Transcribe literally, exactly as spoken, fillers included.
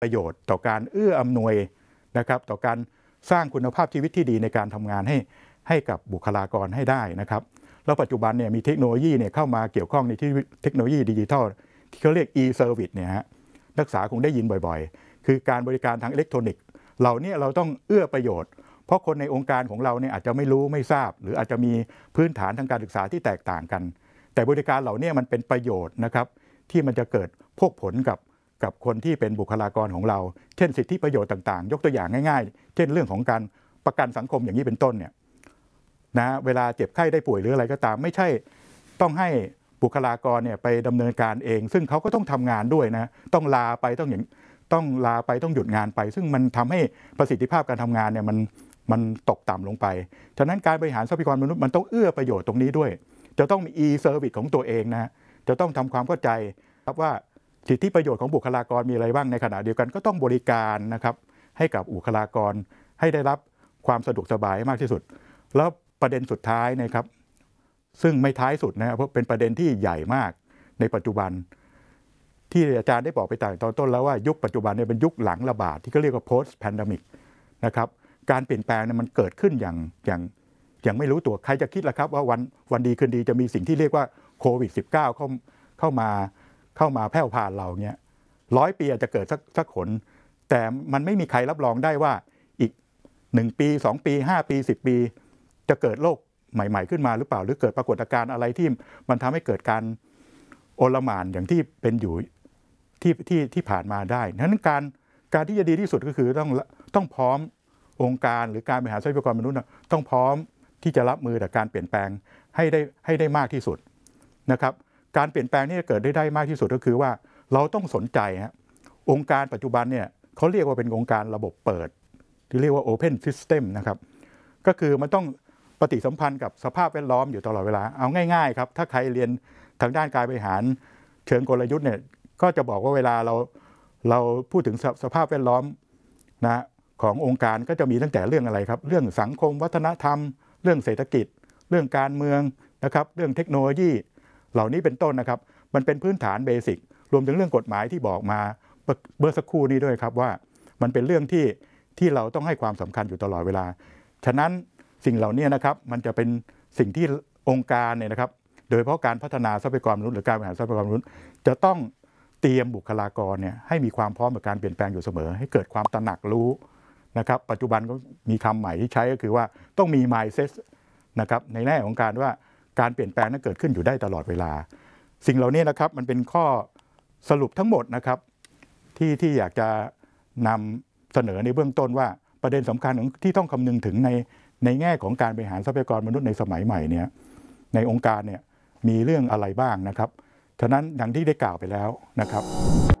ประโยชน์ต่อการเอื้ออำนวยนะครับต่อการสร้างคุณภาพชีวิตที่ดีในการทำงานให้ให้กับบุคลากรให้ได้นะครับแล้วปัจจุบันเนี่ยมีเทคโนโลยีเนี่ยเข้ามาเกี่ยวข้องในที่เทคโนโลยีดิจิทัลที่เขาเรียก e-service เนี่ยฮะนักศึกษาคงได้ยินบ่อยๆคือการบริการทางอิเล็กทรอนิกส์เหล่านี้เราต้องเอื้อประโยชน์เพราะคนในองค์การของเราเนี่ยอาจจะไม่รู้ไม่ทราบหรืออาจจะมีพื้นฐานทางการศึกษาที่แตกต่างกันแต่บริการเหล่านี้มันเป็นประโยชน์นะครับที่มันจะเกิดพวกผลกับกับคนที่เป็นบุคลากรของเราเช่นสิทธิประโยชน์ต่างๆยกตัวอย่างง่ายๆเช่นเรื่องของการประกันสังคมอย่างนี้เป็นต้นเนี่ยนะเวลาเจ็บไข้ได้ป่วยหรืออะไรก็ตามไม่ใช่ต้องให้บุคลากรเนี่ยไปดำเนินการเองซึ่งเขาก็ต้องทำงานด้วยนะต้องลาไปต้องอย่างต้องลาไปต้องหยุดงานไปซึ่งมันทำให้ประสิทธิภาพการทำงานเนี่ยมันมันตกต่ำลงไปฉะนั้นการบริหารทรัพยากรมนุษย์มันต้องเอื้อประโยชน์ตรงนี้ด้วยจะต้องมี e-service ของตัวเองนะจะต้องทำความเข้าใจครับว่าสิทธิประโยชน์ของบุคลากรมีอะไรบ้างในขณะเดียวกันก็ต้องบริการนะครับให้กับบุคลากรให้ได้รับความสะดวกสบายมากที่สุดแล้วประเด็นสุดท้ายนะครับซึ่งไม่ท้ายสุดนะเพราะเป็นประเด็นที่ใหญ่มากในปัจจุบันที่อาจารย์ได้บอกไปตอนต้นแล้วว่ายุคปัจจุบันเนี่ยเป็นยุคหลังระบาดที่เขาเรียกว่า post pandemic นะครับการเปลี่ยนแปลงเนี่ยมันเกิดขึ้นอย่างอย่างอย่างไม่รู้ตัวใครจะคิดล่ะครับว่าวันวันดีคืนดีจะมีสิ่งที่เรียกว่าโควิด สิบเก้า เข้าเข้ามาเข้ามาแพร่ผ่านเราเนี่ยร้อยปีอาจจะเกิดสักสักหนแต่มันไม่มีใครรับรองได้ว่าอีกหนึ่งปีสองปีห้าปีสิบปีจะเกิดโรคใหม่ๆขึ้นมาหรือเปล่าหรือเกิดปรากฏการณ์อะไรที่มันทำให้เกิดการโอลหม่านอย่างที่เป็นอยู่ที่ที่ที่ผ่านมาได้นั้นการการที่จะดีที่สุดก็คือต้องต้องพร้อมองค์การหรือการบริหารทรัพยากรมนุษย์ต้องพร้อมที่จะรับมือกับการเปลี่ยนแปลงให้ได้ให้ได้มากที่สุดนะครับการเปลี่ยนแปลงที่จะเกิดได้ได้มากที่สุดก็คือว่าเราต้องสนใจฮะองค์การปัจจุบันเนี่ยเขาเรียกว่าเป็นองค์การระบบเปิดที่เรียกว่า Open System นะครับก็คือมันต้องปฏิสัมพันธ์กับสภาพแวดล้อมอยู่ตลอดเวลาเอาง่ายๆครับถ้าใครเรียนทางด้านการบริหารเชิงกลยุทธ์เนี่ยก็จะบอกว่าเวลาเราเราพูดถึงสสภาพแวดล้อมนะขององค์การก็จะมีตั้งแต่เรื่องอะไรครับเรื่องสังคมวัฒนธรรมเรื่องเศรษฐกิจเรื่องการเมืองนะครับเรื่องเทคโนโลยีเหล่านี้เป็นต้นนะครับมันเป็นพื้นฐานเบสิกรวมถึงเรื่องกฎหมายที่บอกมาเมื่อสักครู่นี้ด้วยครับว่ามันเป็นเรื่องที่ที่เราต้องให้ความสำคัญอยู่ตลอดเวลาฉะนั้นสิ่งเหล่านี้นะครับมันจะเป็นสิ่งที่องค์การเนี่ยนะครับโดยเฉพาะการพัฒนาทรัพยากรมนุษย์หรือการบริหารทรัพยากรมนุษย์จะต้องเตรียมบุคลากรเนี่ยให้มีความพร้อมกับการเปลี่ยนแปลงอยู่เสมอให้เกิดความตระหนักรู้นะครับปัจจุบันก็มีคำใหม่ที่ใช้ก็คือว่าต้องมี mindset นะครับในแง่ของการว่าการเปลี่ยนแปลงนั้นเกิดขึ้นอยู่ได้ตลอดเวลาสิ่งเหล่านี้นะครับมันเป็นข้อสรุปทั้งหมดนะครับที่ที่อยากจะนำเสนอในเบื้องต้นว่าประเด็นสำคัญที่ต้องคำนึงถึงในในแง่ของการบริหารทรัพยากรมนุษย์ในสมัยใหม่เนี่ยในองค์การเนี่ยมีเรื่องอะไรบ้างนะครับฉะนั้นอย่างที่ได้กล่าวไปแล้วนะครับ